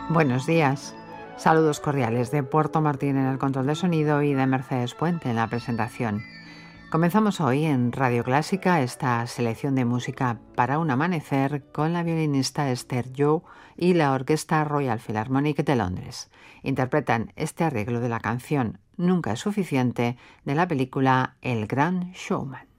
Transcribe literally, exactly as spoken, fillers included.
Buenos días. Saludos cordiales de Puerto Martín en el control de sonido y de Mercedes Puente en la presentación. Comenzamos hoy en Radio Clásica esta selección de música para un amanecer con la violinista Esther Joe y la Orquesta Royal Philharmonic de Londres. Interpretan este arreglo de la canción Nunca es suficiente de la película El Gran Showman.